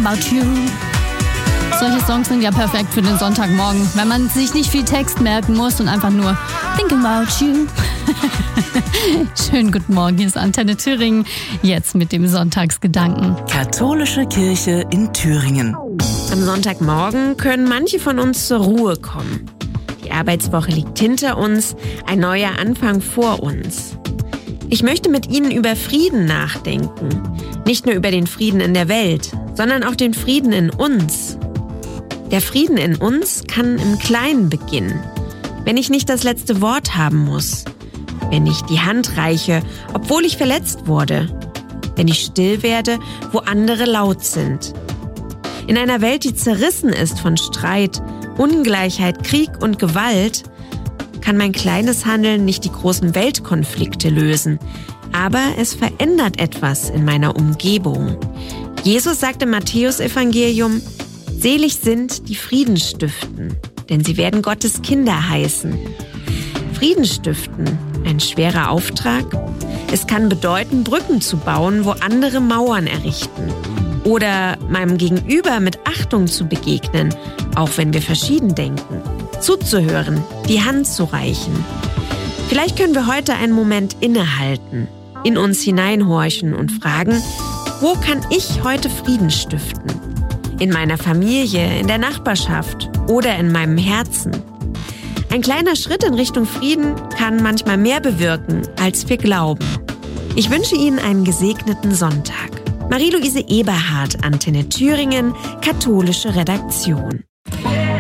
about you. Solche Songs sind ja perfekt für den Sonntagmorgen, wenn man sich nicht viel Text merken muss und einfach nur think about you. Schönen guten Morgen, hier ist Antenne Thüringen, jetzt mit dem Sonntagsgedanken. Katholische Kirche in Thüringen. Am Sonntagmorgen können manche von uns zur Ruhe kommen. Die Arbeitswoche liegt hinter uns, ein neuer Anfang vor uns. Ich möchte mit Ihnen über Frieden nachdenken. Nicht nur über den Frieden in der Welt, sondern auch den Frieden in uns. Der Frieden in uns kann im Kleinen beginnen, wenn ich nicht das letzte Wort haben muss, wenn ich die Hand reiche, obwohl ich verletzt wurde, wenn ich still werde, wo andere laut sind. In einer Welt, die zerrissen ist von Streit, Ungleichheit, Krieg und Gewalt, kann mein kleines Handeln nicht die großen Weltkonflikte lösen, aber es verändert etwas in meiner Umgebung. Jesus sagt im Matthäus-Evangelium: Selig sind, die Frieden stiften, denn sie werden Gottes Kinder heißen. Frieden stiften, ein schwerer Auftrag? Es kann bedeuten, Brücken zu bauen, wo andere Mauern errichten. Oder meinem Gegenüber mit Achtung zu begegnen, auch wenn wir verschieden denken. Zuzuhören, die Hand zu reichen. Vielleicht können wir heute einen Moment innehalten, in uns hineinhorchen und fragen, wo kann ich heute Frieden stiften? In meiner Familie, in der Nachbarschaft oder in meinem Herzen. Ein kleiner Schritt in Richtung Frieden kann manchmal mehr bewirken, als wir glauben. Ich wünsche Ihnen einen gesegneten Sonntag. Marie-Louise Eberhardt, Antenne Thüringen, katholische Redaktion.